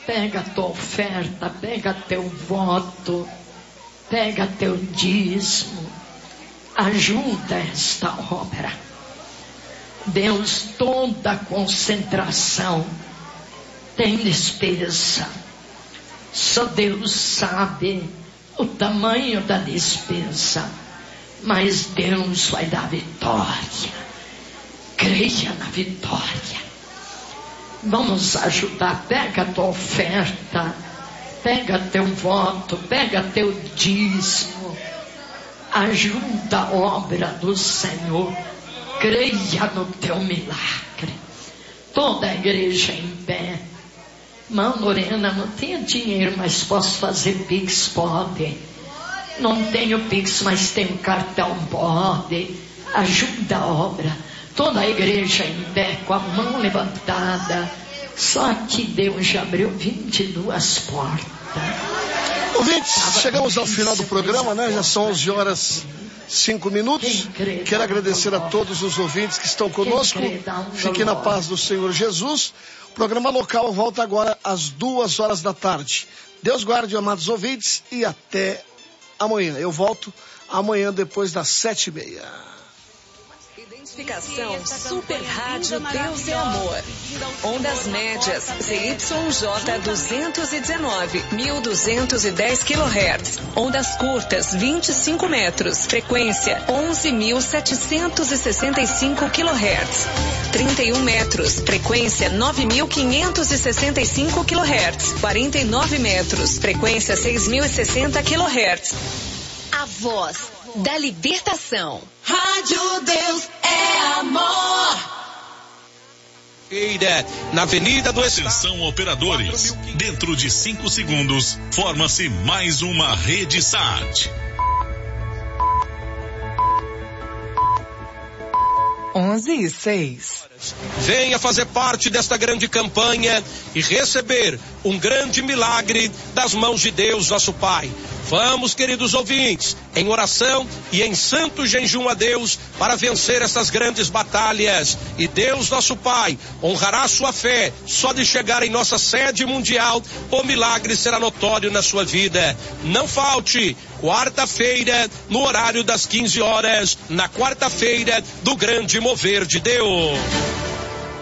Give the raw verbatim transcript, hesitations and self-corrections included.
Pega a tua oferta, pega teu voto, pega teu dízimo, ajuda esta obra. Deus, toda concentração tem despesa. Só Deus sabe o tamanho da despesa, mas Deus vai dar vitória. Creia na vitória. Vamos ajudar. Pega a tua oferta, pega teu voto, pega teu dízimo, ajuda a obra do Senhor. Creia no teu milagre. Toda a igreja em pé. Irmã Lorena, não tenho dinheiro, mas posso fazer Pix? Pode. Não tenho Pix, mas tenho cartão? Pode. Ajuda a obra. Toda a igreja em pé, com a mão levantada. Só que Deus já abriu vinte e duas portas. Ouvintes, chegamos ao final do programa, né? Já são onze horas cinco minutos. Quero agradecer a todos os ouvintes que estão conosco. Fiquem na paz do Senhor Jesus. O programa local volta agora às duas horas da tarde. Deus guarde, amados ouvintes, e até amanhã. Eu volto amanhã depois das sete e meia. Identificação Super Rádio Deus e Amor. Ondas médias Z Y J duzentos e dezenove, mil duzentos e dez quilohertz. Ondas curtas vinte e cinco metros. Frequência onze mil setecentos e sessenta e cinco quilohertz. trinta e um metros. Frequência nove mil quinhentos e sessenta e cinco quilohertz. quarenta e nove metros. Frequência seis mil e sessenta quilohertz. A voz da libertação. Rádio Deus é amor. Feira, na Avenida do Atenção operadores, dentro de cinco segundos, forma-se mais uma rede Sat. onze e seis. Venha fazer parte desta grande campanha e receber um grande milagre das mãos de Deus, nosso Pai. Vamos, queridos ouvintes, em oração e em santo jejum a Deus para vencer essas grandes batalhas. E Deus, nosso Pai, honrará a sua fé. Só de chegar em nossa sede mundial, o milagre será notório na sua vida. Não falte, quarta-feira, no horário das quinze horas, na quarta-feira do grande mover de Deus.